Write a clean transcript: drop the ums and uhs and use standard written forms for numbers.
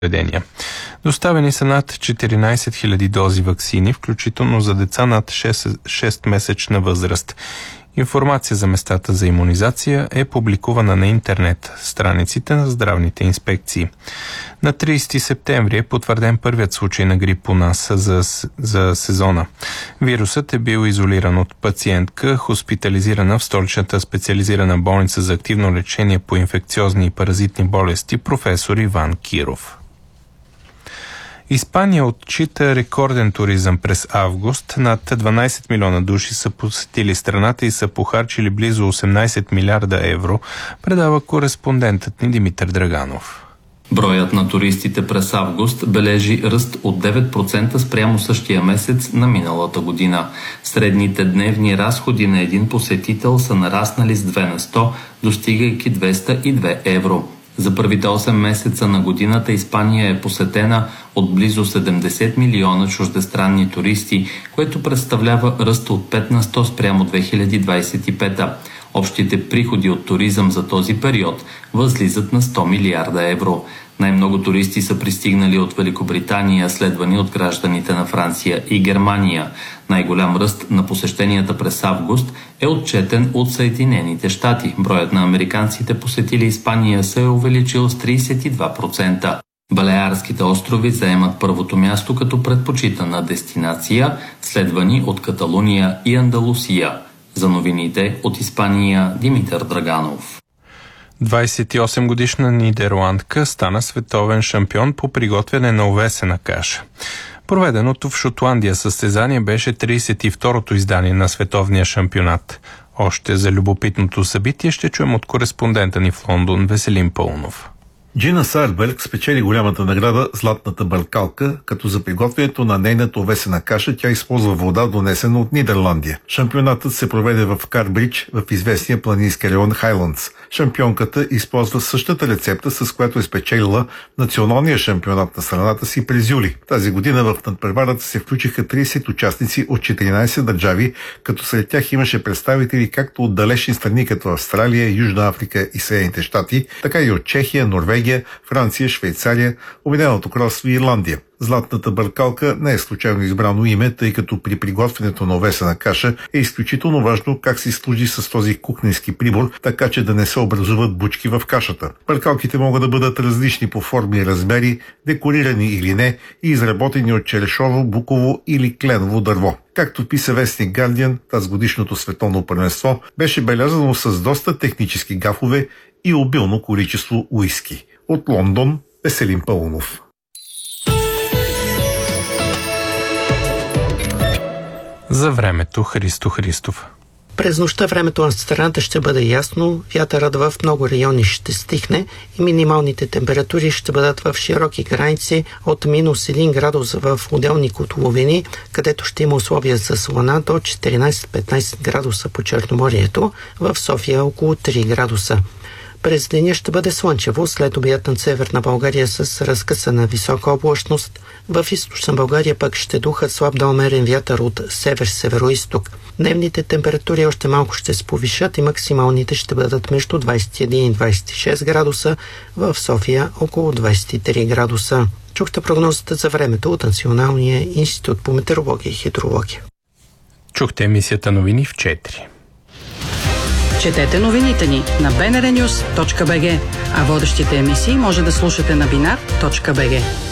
заведения. Доставени са над 14 000 дози ваксини, включително за деца над 6-месечна възраст. Информация за местата за имунизация е публикувана на интернет страниците на здравните инспекции. На 30 септември е потвърден първият случай на грип у нас за сезона. Вирусът е бил изолиран от пациентка, хоспитализирана в столичната специализирана болница за активно лечение по инфекциозни и паразитни болести професор Иван Киров. Испания отчита рекорден туризъм през август. Над 12 милиона души са посетили страната и са похарчили близо 18 милиарда евро, предава кореспондентът ни Димитър Драганов. Броят на туристите през август бележи ръст от 9% спрямо същия месец на миналата година. Средните дневни разходи на един посетител са нараснали с 2 на 100, достигайки 202 евро. За първите 8 месеца на годината Испания е посетена от близо 70 милиона чуждестранни туристи, което представлява ръст от 5 на 100 спрямо 2025. Общите приходи от туризъм за този период възлизат на 100 милиарда евро. Най-много туристи са пристигнали от Великобритания, следвани от гражданите на Франция и Германия. Най-голям ръст на посещенията през август е отчетен от Съединените щати. Броят на американците посетили Испания се е увеличил с 32%. Балеарските острови заемат първото място като предпочитана дестинация, следвани от Каталуния и Андалусия. За новините от Испания Димитър Драганов. 28-годишна нидерландка стана световен шампион по приготвяне на овесена каша. Проведеното в Шотландия състезание беше 32-то издание на световния шампионат. Още за любопитното събитие ще чуем от кореспондента ни в Лондон Веселин Пълнов. Джина Сайерберг спечели голямата награда Златната бъркалка, като за приготвянето на нейната овесена каша тя използва вода, донесена от Нидерландия. Шампионатът се проведе в Карбридж, в известния планински район Хайландс. Шампионката използва същата рецепта, с която е спечелила националния шампионат на страната си през юли. Тази година в надпреварата се включиха 30 участници от 14 държави, като сред тях имаше представители както от далечни страни като Австралия, Южна Африка и Съединените щати, така и от Чехия, Норвегия, Франция, Швейцария, Обединеното кралство и Ирландия. Златната бъркалка не е случайно избрано име, тъй като при приготвянето на овесена каша е изключително важно как се служи с този кухненски прибор, така че да не се образуват бучки в кашата. Бъркалките могат да бъдат различни по форми и размери, декорирани или не и изработени от черешово, буково или кленово дърво. Както писа вестник Guardian, тазгодишното световно първенство беше белязано с доста технически гафове и обилно количество уиски. От Лондон Веселин Пълнов. За времето Христо Христов. През нощта времето на страната ще бъде ясно, вятърът в много райони ще стихне и минималните температури ще бъдат в широки граници от минус 1 градус в отделни котловини, където ще има условия за слана до 14-15 градуса по Черноморието, в София около 3 градуса. През деня ще бъде слънчево, след обяд на северна България с разкъсана висока облачност. В източна България пък ще духа слаб до умерен вятър от север-североизток. Дневните температури още малко ще се повишат и максималните ще бъдат между 21 и 26 градуса, в София около 23 градуса. Чухте прогнозата за времето от Националния институт по метеорология и хидрология. Чухте емисията новини в 4. Четете новините ни на bnrnews.bg, а водещите емисии може да слушате на binar.bg.